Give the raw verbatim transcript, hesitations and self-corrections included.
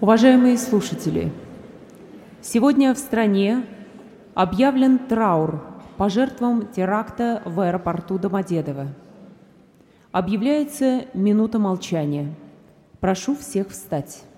Уважаемые слушатели, сегодня в стране объявлен траур по жертвам теракта в аэропорту Домодедово. Объявляется минута молчания. Прошу всех встать.